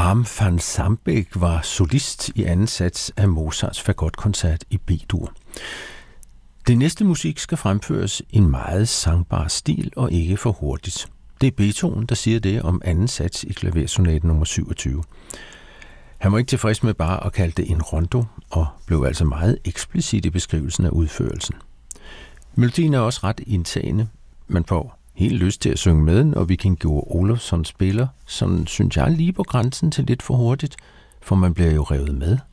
Bram van Sambeek var solist i anden sats af Mozarts fagotkoncert i B-dur. Det næste musik skal fremføres i en meget sangbar stil og ikke for hurtigt. Det er Beethoven, der siger det om anden sats i klaversonaten nummer 27. Han var ikke tilfreds med bare at kalde det en rondo, og blev altså meget eksplicit i beskrivelsen af udførelsen. Melodien er også ret indtagende. Man får helt lyst til at synge med, når Viking Georg Olofsson spiller, sådan synes jeg lige på grænsen til lidt for hurtigt, for man bliver jo revet med.